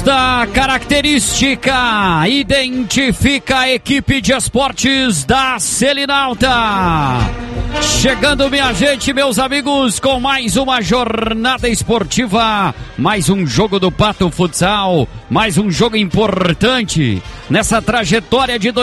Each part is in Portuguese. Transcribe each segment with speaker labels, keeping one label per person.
Speaker 1: Esta característica identifica a equipe de esportes da Selinalta. Chegando, minha gente, meus amigos, com mais uma jornada esportiva, mais um jogo do Pato Futsal, mais um jogo importante nessa trajetória de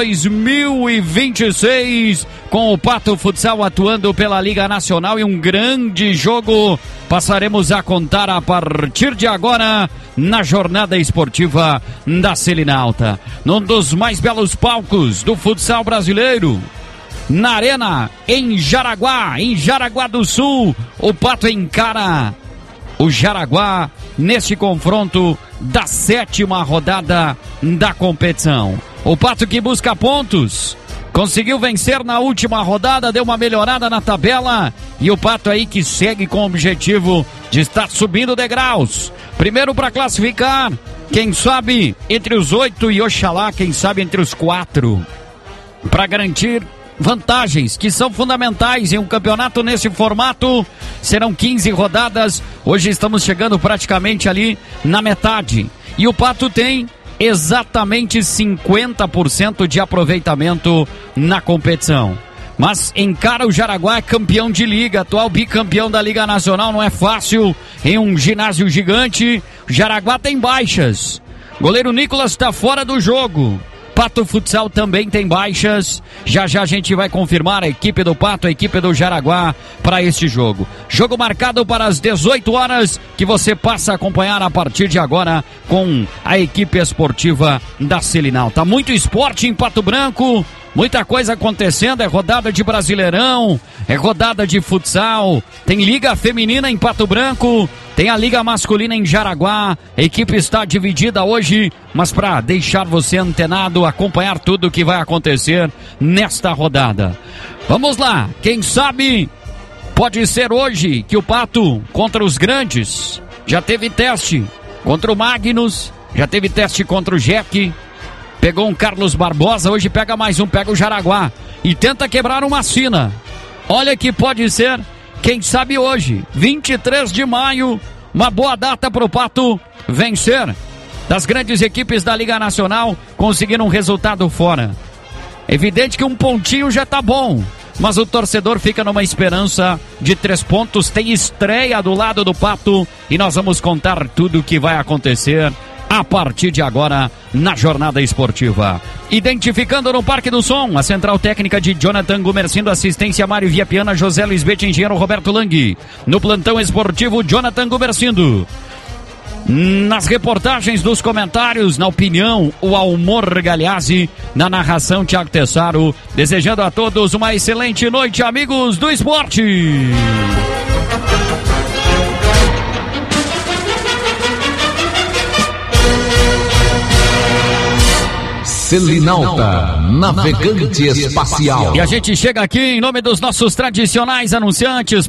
Speaker 1: 2026, com o Pato Futsal atuando pela Liga Nacional e um grande jogo passaremos a contar a partir de agora na jornada esportiva da Selinalta, num dos mais belos palcos do futsal brasileiro. Na Arena, em Jaraguá do Sul, o Pato encara o Jaraguá neste confronto da 7ª rodada da competição. O Pato que busca pontos, conseguiu vencer na última rodada, deu uma melhorada na tabela, e o Pato aí que segue com o objetivo de estar subindo degraus. Primeiro para classificar, quem sabe entre os 8 e oxalá, quem sabe entre os 4, para garantir vantagens que são fundamentais em um campeonato nesse formato. Serão 15 rodadas, hoje estamos chegando praticamente ali na metade, e o Pato tem exatamente 50% de aproveitamento na competição, mas encara o Jaraguá, campeão de liga, atual bicampeão da Liga Nacional. Não é fácil em um ginásio gigante. O Jaraguá tem baixas, goleiro Nicolas está fora do jogo. Pato Futsal também tem baixas. Já a gente vai confirmar a equipe do Pato, a equipe do Jaraguá para este jogo. Jogo marcado para as 18 horas, que você passa a acompanhar a partir de agora com a equipe esportiva da Selinalta. Muito esporte em Pato Branco, muita coisa acontecendo. É rodada de Brasileirão, é rodada de futsal, tem Liga Feminina em Pato Branco, tem a Liga Masculina em Jaraguá. A equipe está dividida hoje, mas para deixar você antenado, acompanhar tudo o que vai acontecer nesta rodada. Vamos lá, quem sabe pode ser hoje que o Pato contra os grandes. Já teve teste contra o Magnus, já teve teste contra o Jack, pegou um Carlos Barbosa, hoje pega mais um, pega o Jaraguá e tenta quebrar uma sina. Olha que pode ser, quem sabe hoje, 23 de maio, uma boa data para o Pato vencer das grandes equipes da Liga Nacional, conseguindo um resultado fora. Evidente que um pontinho já tá bom, mas o torcedor fica numa esperança de 3 pontos. Tem estreia do lado do Pato e nós vamos contar tudo o que vai acontecer a partir de agora na jornada esportiva. Identificando no Parque do Som, a central técnica de Jonathan Gumercindo, assistência Mário Viapiana, José Luiz Bete, engenheiro Roberto Lang. No plantão esportivo, Jonathan Gumercindo. Nas reportagens, dos comentários, na opinião, o Almor Galeazzi. Na narração, Thiago Tessaro. Desejando a todos uma excelente noite, amigos do esporte.
Speaker 2: Selinalta, navegante espacial.
Speaker 1: E a gente chega aqui em nome dos nossos tradicionais anunciantes.